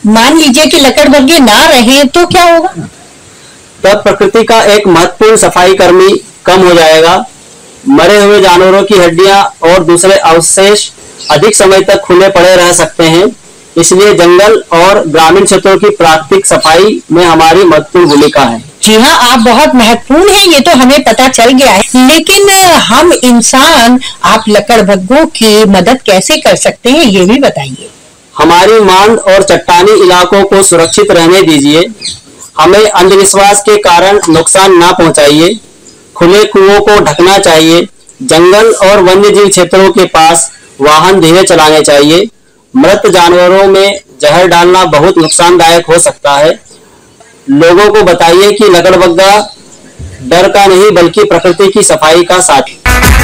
मान लीजिए कि लकड़बग्घे ना रहे तो क्या होगा? तब प्रकृति का एक महत्वपूर्ण सफाई कर्मी कम हो जाएगा। मरे हुए जानवरों की हड्डियां और दूसरे अवशेष अधिक समय तक खुले पड़े रह सकते हैं। इसलिए जंगल और ग्रामीण क्षेत्रों की प्राकृतिक सफाई में हमारी महत्वपूर्ण भूमिका है। जी हाँ, आप बहुत महत्वपूर्ण हैं, ये तो हमें पता चल गया है। लेकिन हम इंसान आप लकड़बग्घों की मदद कैसे कर सकते हैं, ये भी बताइए। हमारी मांद और चट्टानी इलाकों को सुरक्षित रहने दीजिए। हमें अंधविश्वास के कारण नुकसान ना पहुंचाइए। खुले कुओं को ढकना चाहिए। जंगल और वन्यजीव क्षेत्रों के पास वाहन धीरे चलाने चाहिए। मृत जानवरों में जहर डालना बहुत नुकसानदायक हो सकता है। लोगों को बताइए कि लकड़बग्घा डर का नहीं बल्कि प्रकृति की सफाई का साथी है।